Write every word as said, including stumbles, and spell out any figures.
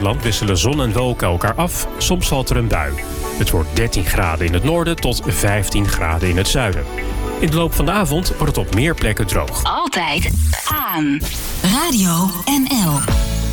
land wisselen zon en wolken elkaar af. Soms valt er een bui. Het wordt dertien graden in het noorden tot vijftien graden in het zuiden. In de loop van de avond wordt het op meer plekken droog. Altijd aan. Radio N L.